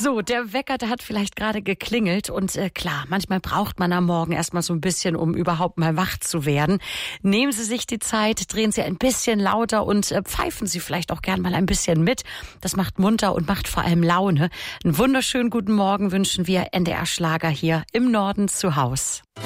So, der Wecker, der hat vielleicht gerade geklingelt und klar, manchmal braucht man am Morgen erstmal so ein bisschen, um überhaupt mal wach zu werden. Nehmen Sie sich die Zeit, drehen Sie ein bisschen lauter und pfeifen Sie vielleicht auch gern mal ein bisschen mit. Das macht munter und macht vor allem Laune. Einen wunderschönen guten Morgen wünschen wir NDR Schlager hier im Norden zu Haus.